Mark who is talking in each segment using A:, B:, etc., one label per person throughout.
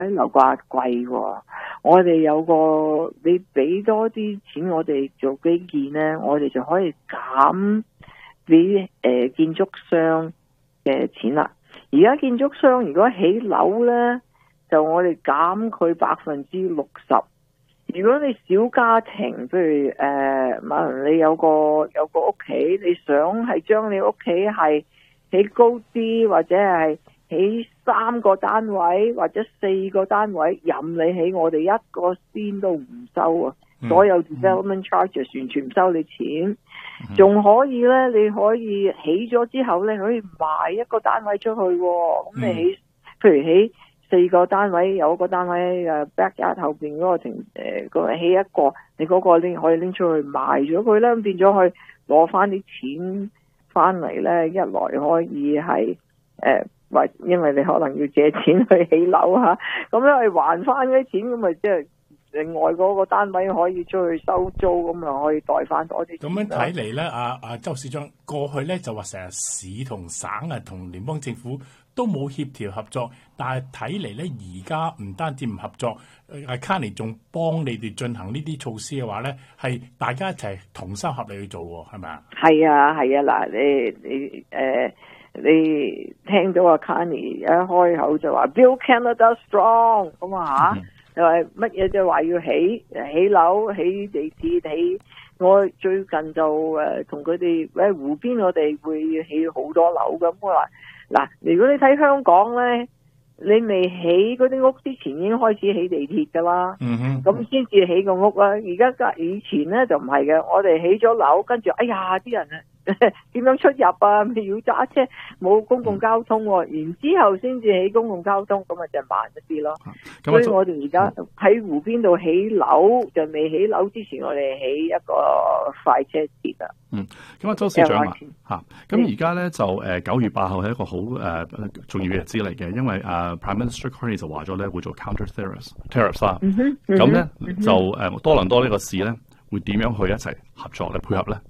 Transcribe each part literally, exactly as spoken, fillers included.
A: 樓價貴喎，我哋有個你俾多啲錢我哋做基建咧，我哋就可以減俾誒建築商嘅錢啦。而家建築商如果起樓咧，就我哋減佢百分之六十。如果你小家庭，譬如誒，可、呃、能你有個有個屋企，你想係將你屋企係起高啲，或者係起三個單位或者四個單位，任你起，我哋一個仙都唔收啊！嗯、所有 development charges 完全唔收你錢，仲、嗯、可以咧，你可以起咗之後咧，可以賣一個單位出去。咁你起，譬如起四個單位，有一個單位誒 backyard 後邊嗰個停誒個起一個，你嗰個拎可以拎出去賣咗佢咧，咁變咗去攞翻啲錢翻嚟咧，一來可以係誒，或、呃、因為你可能要借錢去起樓吓，咁咧係還翻嗰啲錢，咁咪即係另外嗰個單位可以出去收租，咁啊可以袋翻多啲錢。
B: 咁樣睇嚟咧，阿阿周市長過去咧就話成日市同省啊同聯邦政府都冇協調合作，但係睇嚟咧，而家唔單止唔合作，阿 Carney 仲幫你哋進行呢啲措施嘅話咧，係大家一齊同心合力去做喎，係咪啊？
A: 係啊，係啊，嗱，你你誒、呃，你聽到阿 Carney 一開口就話 Build Canada Strong 咁啊嚇，又係乜嘢就話要起起樓、起地鐵、起。我最近就誒同佢哋喺湖邊，我哋會起好多樓咁。我話嗱，如果你睇香港咧，你未起嗰啲屋之前已經開始起地鐵噶啦，咁先至起個屋啦。而家以前咧就唔係嘅，我哋起咗樓，跟住哎呀啲人啊點樣出入啊？咪要揸車，冇公共交通，嗯、然之後先至起公共交通，咁啊就慢一啲咯。嗯、所以我哋而家喺湖邊度起樓，就未起樓之前，我哋起一個快車節啦。
C: 嗯，咁啊，周市長啊，嚇，咁而家咧就誒九月八號係一個好誒、呃、重要嘅日子嚟嘅，因為誒、呃、Prime Minister Carney 就話咗咧會做 counter tariffs tariffs 啦。咁咧就誒、呃、多倫多呢個市咧會點樣去一齊合作嚟配合咧？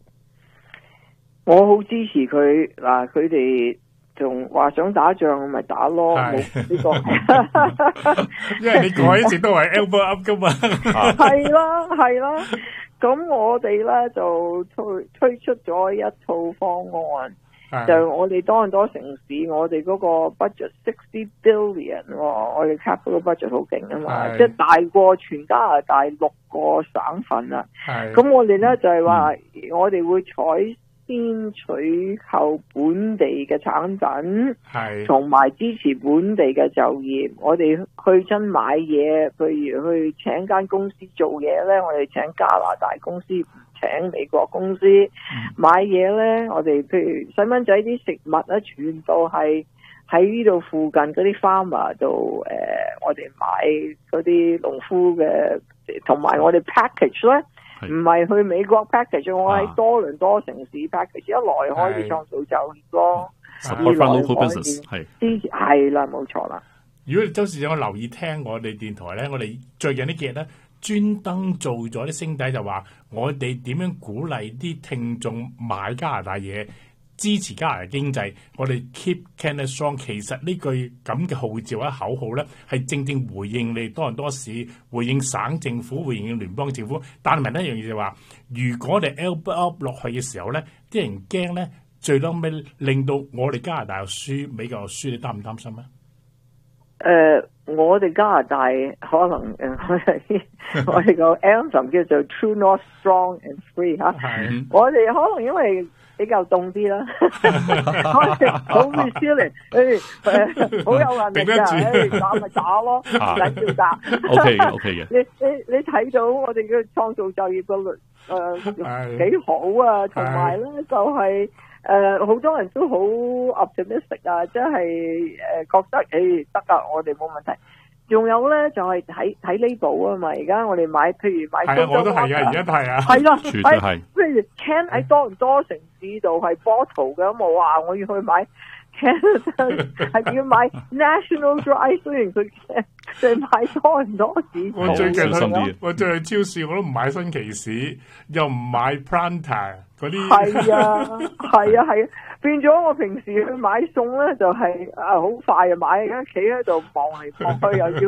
A: 我好支持佢嗱，佢哋仲話想打仗，咪打咯。冇呢個，
B: 因為你講一直都係 elbow up 噶嘛。
A: 係啦，係啦。咁我哋咧就推推出咗一套方案，就我哋多倫多城市，我哋嗰個 budget sixty billion，我哋 capital budget 好勁啊嘛，即係大過全加拿大六個省份啦。咁我哋咧就係話，我哋會採先取購本地嘅產品，係同埋支持本地嘅就業。我哋去親買嘢，譬如去請間公司做嘢咧，我哋請加拿大公司，唔請美國公司。嗯、買嘢咧，我哋譬如細蚊仔啲食物咧，全部係喺呢度附近嗰啲 farmer 度，誒、呃，我哋買嗰啲農夫嘅，同埋我哋 package 咧。唔係去美國 package， 我喺多倫多城市 package， 一來可以創造就業咯，二來可以係啦，冇錯啦。
B: 如果你周市長留意聽我哋電台咧，我哋最近呢幾日咧專登做咗啲聲帶，就話我哋點樣鼓勵啲聽眾買加拿大嘢，支持加拿大經濟，我哋 Keep Canada Strong。其實呢句咁嘅號召或者口號咧，係正正回應你多倫多市，回應省政府，回應聯邦政府。但係問一樣嘢就話，如果我哋 elbow up 落去嘅時候咧，啲人驚咧，最嬲尾令到我哋加拿大又輸，美國又輸，你擔唔擔心咧？
A: 誒、呃，我哋加拿大可能誒，我哋個 anthem 叫做 True North Strong and Free 吓，我哋可能因為比較凍啲啦，好 resilient， 誒，好有能力㗎，誒，打咪打咯，唔緊要打。
C: O K O K 嘅。你
A: 你你睇到我哋嘅創造就業嘅率誒幾好啊，同埋咧就係誒好多人都好 optimistic 啊，即係誒覺得誒得啊，我哋冇問題。仲有咧就係睇睇呢部啊嘛，而家我哋買，譬如買蘇州，我都係啊，而家都係啊，係啦，
C: 絕對係。
A: 譬如 can 喺多唔多城市度係 bottle 嘅，咁我話我要去買 Canada 係要買 National Dry， 雖然佢就買多唔多士。
B: 我最近
C: 去，
B: 我最近超市我都唔買新奇士，又唔買 Planta 嗰啲。
A: 係啊，係啊，係啊，變咗我平時去買餸咧，就係啊好快就買，而家企喺度望嚟望去又要。